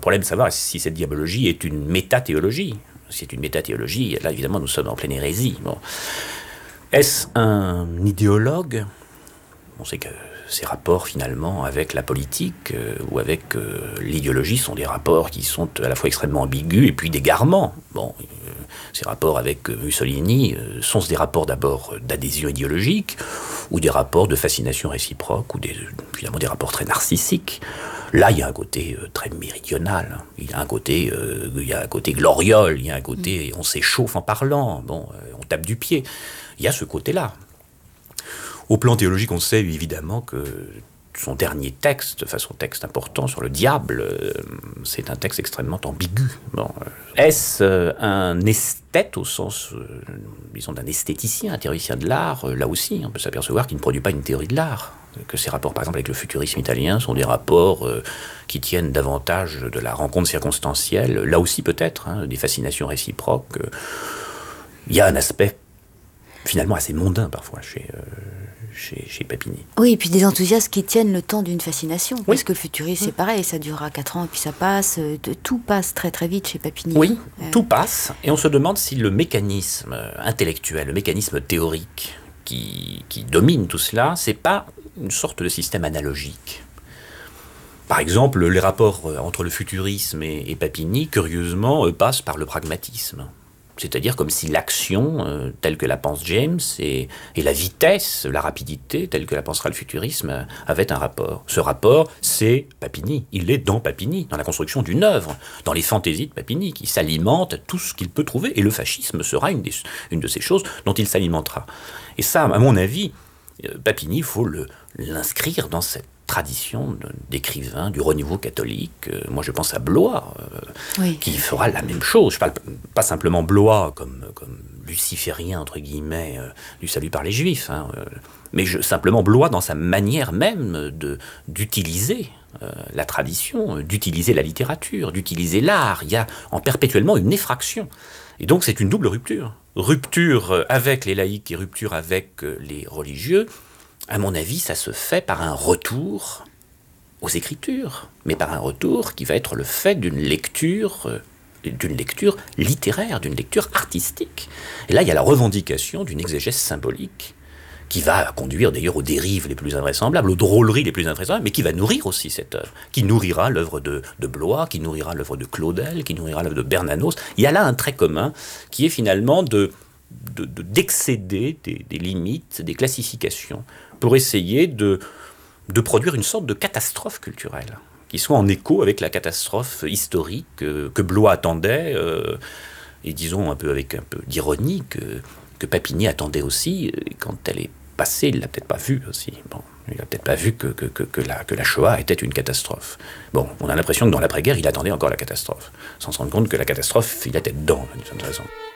problème de savoir si cette diabologie est une métathéologie. Si c'est une métathéologie, là, évidemment, nous sommes en pleine hérésie. Bon. Est-ce un idéologue ? On sait que ces rapports, finalement, avec la politique ou avec l'idéologie sont des rapports qui sont à la fois extrêmement ambigus et puis d'égarement. Bon, ces rapports avec Mussolini sont des rapports d'abord d'adhésion idéologique ou des rapports de fascination réciproque ou finalement des rapports très narcissiques. Là, il y a un côté très méridional, il y a un côté gloriole, il y a un côté on s'échauffe en parlant, bon, on tape du pied. Il y a ce côté-là. Au plan théologique, on sait évidemment que son dernier texte, enfin son texte important sur le diable, c'est un texte extrêmement ambigu. Bon, est-ce un esthète au sens, disons, d'un esthéticien, un théoricien de l'art ? Là aussi, on peut s'apercevoir qu'il ne produit pas une théorie de l'art. Que ses rapports, par exemple, avec le futurisme italien sont des rapports qui tiennent davantage de la rencontre circonstancielle. Là aussi, peut-être, des fascinations réciproques. Il y a un aspect finalement assez mondain parfois chez Papini. Oui, et puis des enthousiastes qui tiennent le temps d'une fascination. Parce Oui. que le futurisme, c'est pareil, ça durera 4 ans, puis ça passe. Tout passe très très vite chez Papini. Oui, tout passe, et on se demande si le mécanisme intellectuel, le mécanisme théorique qui domine tout cela, c'est pas une sorte de système analogique. Par exemple, les rapports entre le futurisme et Papini, curieusement, passent par le pragmatisme. C'est-à-dire comme si l'action, telle que la pense James, et la vitesse, la rapidité, telle que la pensera le futurisme, avaient un rapport. Ce rapport, c'est Papini. Il est dans Papini, dans la construction d'une œuvre, dans les fantaisies de Papini, qui s'alimentent tout ce qu'il peut trouver. Et le fascisme sera une de ces choses dont il s'alimentera. Et ça, à mon avis, Papini, il faut l'inscrire dans cette tradition d'écrivain du renouveau catholique. Moi, je pense à Blois, Oui. qui fera la même chose. Je parle pas simplement Blois comme luciférien, entre guillemets, du salut par les Juifs, mais simplement Blois dans sa manière même d'utiliser la tradition, d'utiliser la littérature, d'utiliser l'art. Il y a perpétuellement une effraction. Et donc, c'est une double rupture. Rupture avec les laïcs et rupture avec les religieux. À mon avis, ça se fait par un retour aux Écritures, mais par un retour qui va être le fait d'une lecture littéraire, d'une lecture artistique. Et là, il y a la revendication d'une exégèse symbolique qui va conduire d'ailleurs aux dérives les plus invraisemblables, aux drôleries les plus invraisemblables, mais qui va nourrir aussi cette œuvre, qui nourrira l'œuvre de Blois, qui nourrira l'œuvre de Claudel, qui nourrira l'œuvre de Bernanos. Il y a là un trait commun qui est finalement d'excéder des limites, des classifications, pour essayer de produire une sorte de catastrophe culturelle, qui soit en écho avec la catastrophe historique que Blois attendait, et disons avec un peu d'ironie, que Papini attendait aussi, et quand elle est passée, il ne l'a peut-être pas vue aussi. Bon, il n'a peut-être pas vu que la Shoah était une catastrophe. Bon, on a l'impression que dans l'après-guerre, il attendait encore la catastrophe, sans se rendre compte que la catastrophe, il était dedans, d'une certaine façon.